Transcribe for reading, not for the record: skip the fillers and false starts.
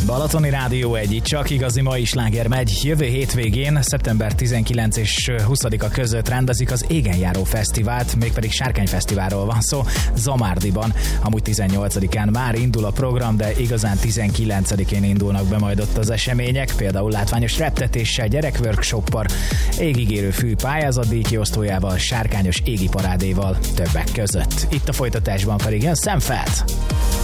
Balatoni Rádió 1, csak igazi mai sláger megy. Jövő hétvégén, szeptember 19 és 20-a között rendezik az Égenjáró Fesztivált, mégpedig Sárkányfesztiválról van szó, Zamárdiban. Amúgy 18-án már indul a program, de igazán 19-én indulnak be majd ott az események, például látványos reptetéssel, gyerekworkshoppal, égigérő fű pályázatdíj kiosztójával, sárkányos égi parádéval többek között. Itt a folytatásban pedig jön Sam Feldt.